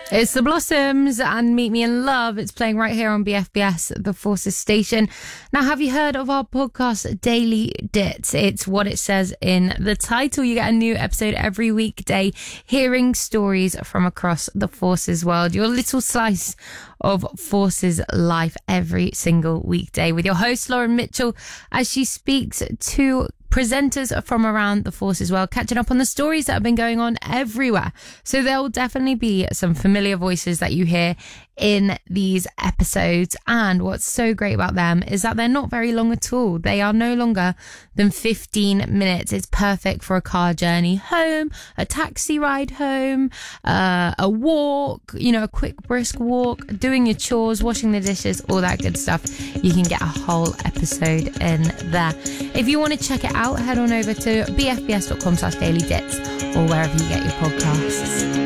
It's The Blossoms and Meet Me in Love. It's playing right here on BFBS, the Forces station. Now, have you heard of our podcast, Daily Dits? It's what it says in the title. You get a new episode every weekday, hearing stories from across the Forces world. Your little slice of Forces life every single weekday with your host, Lauren Mitchell, as she speaks to presenters from around the Forces world, catching up on the stories that have been going on everywhere. So there will definitely be some familiar voices that you hear in these episodes. And what's so great about them is that they're not very long at all. They are no longer than 15 minutes. It's perfect for a car journey home, a taxi ride home, a walk, a quick brisk walk, doing your chores, washing the dishes, all that good stuff. You can get a whole episode in there. If you want to check it out, head on over to bfbs.com/dailydits or wherever you get your podcasts.